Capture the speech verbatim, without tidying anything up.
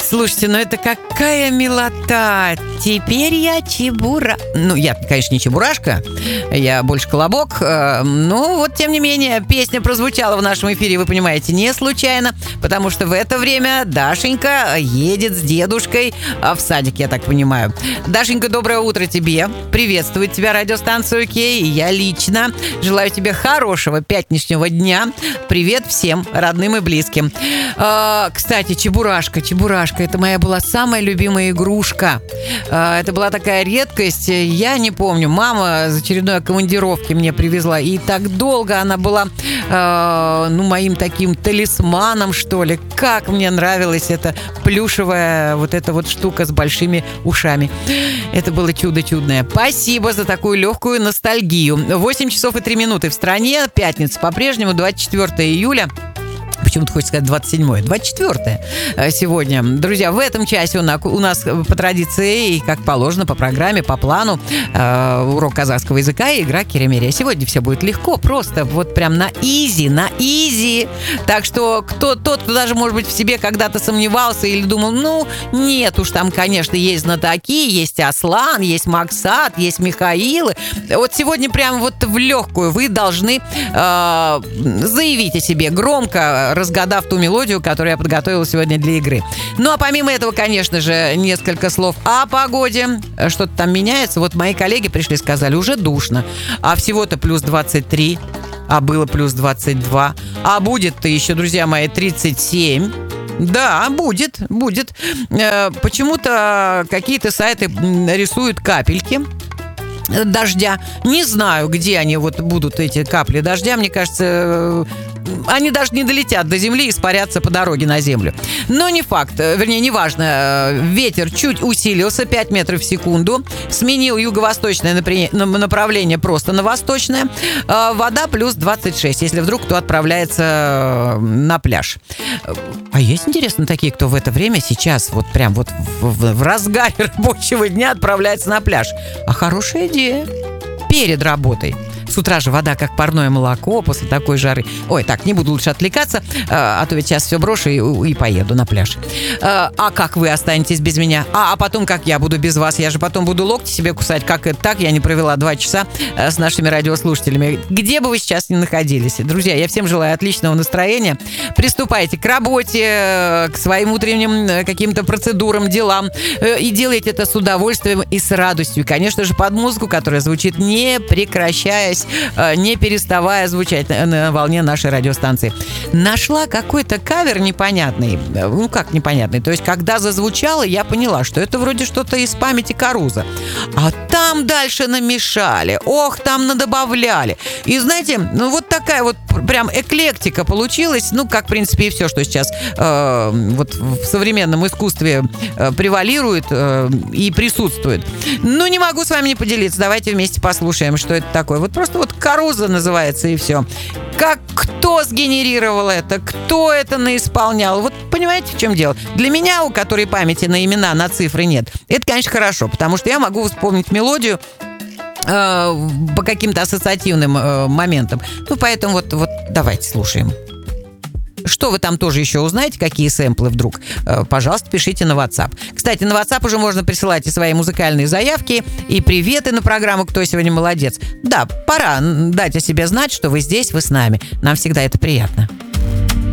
Слушайте, ну это какая милота. Теперь я чебура... Ну, я, конечно, не чебурашка, я больше колобок. Ну, вот, тем не менее, песня прозвучала в нашем эфире, вы понимаете, не случайно, потому что в это время Дашенька едет с дедушкой в садик, я так понимаю. Дашенька, доброе утро тебе. Приветствует тебя радиостанция ОК. И я лично желаю тебе хорошего пятничного дня. Привет всем родным и близким. Кстати, чебурашка, чебурашка, это моя была самая любимая игрушка. Это была такая редкость. Я не помню, мама из очередной командировки мне привезла. И так долго она была, ну, моим таким талисманом, что ли. Как мне нравилась эта плюшевая вот эта вот штука с большими ушами. Это было чудо чудное. Спасибо за такую легкую ностальгию. восемь часов и три минуты в стране. Пятница по-прежнему, двадцать четвёртое июля. Почему-то хочется сказать двадцать седьмое. двадцать четвёртое сегодня. Друзья, в этом часе у нас, у нас по традиции и как положено, по программе, по плану э, урок казахского языка и игра Керемерия. Сегодня все будет легко, просто вот прям на изи, на изи. Так что кто, тот, кто даже, может быть, в себе когда-то сомневался или думал, ну, нет уж, там, конечно, есть знатоки, есть Аслан, есть Максат, есть Михаилы. Вот сегодня прям вот в легкую вы должны э, заявить о себе громко, разгадав ту мелодию, которую я подготовила сегодня для игры. Ну, а помимо этого, конечно же, несколько слов о погоде. Что-то там меняется. Вот мои коллеги пришли, сказали, уже душно. А всего-то плюс двадцать три. А было плюс двадцать два. А будет-то еще, друзья мои, тридцать семь. Да, будет, будет. Почему-то какие-то сайты рисуют капельки дождя. Не знаю, где они вот будут, эти капли дождя. Мне кажется, они даже не долетят до земли и испарятся по дороге на землю. Но не факт, вернее, не важно. Ветер чуть усилился, пять метров в секунду. Сменил юго-восточное направление просто на восточное. Вода плюс двадцать шесть, если вдруг кто отправляется на пляж. А есть, интересно, такие, кто в это время сейчас вот прям вот в, в разгаре рабочего дня отправляется на пляж? А хорошая идея. Перед работой. С утра же вода как парное молоко после такой жары. Ой, так, не буду лучше отвлекаться, а то ведь сейчас все брошу и, и поеду на пляж. А как вы останетесь без меня? А, а потом как я буду без вас? Я же потом буду локти себе кусать. Как это так? Я не провела два часа с нашими радиослушателями. Где бы вы сейчас ни находились? Друзья, я всем желаю отличного настроения. Приступайте к работе, к своим утренним каким-то процедурам, делам. И делайте это с удовольствием и с радостью. И, конечно же, под музыку, которая звучит не прекращаясь, не переставая звучать на волне нашей радиостанции. Нашла какой-то кавер непонятный. Ну, как непонятный? То есть, когда зазвучало, я поняла, что это вроде что-то из памяти Каруза. А там дальше намешали. Ох, там надобавляли. И, знаете, ну, вот такая вот прям эклектика получилась. Ну, как, в принципе, и все, что сейчас э, вот в современном искусстве э, превалирует э, и присутствует. Ну, не могу с вами не поделиться. Давайте вместе послушаем, что это такое. Вот просто вот Каруза называется, и все. Как, кто сгенерировал это, кто это наисполнял. Вот понимаете, в чем дело? Для меня, у которой памяти на имена, на цифры нет, это, конечно, хорошо, потому что я могу вспомнить мелодию э, по каким-то ассоциативным э, моментам. Ну, поэтому вот, вот давайте слушаем. Что вы там тоже еще узнаете, какие сэмплы вдруг, пожалуйста, пишите на WhatsApp. Кстати, на WhatsApp уже можно присылать и свои музыкальные заявки, и приветы на программу «Кто сегодня молодец?». Да, пора дать о себе знать, что вы здесь, вы с нами. Нам всегда это приятно.